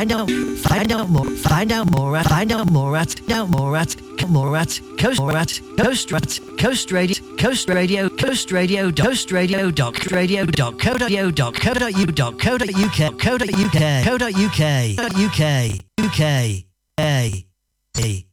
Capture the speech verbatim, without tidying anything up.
Find out, find out more, find out more at, find out more at, find out more at, more at, coast, more at, coast, rat, coast radio, coast radio, coast radio, coast radio, dot radio, dot co, dot u, dot co, dot u, dot co, dot uk, co, dot uk, co, dot uk, uk, uk, a, a.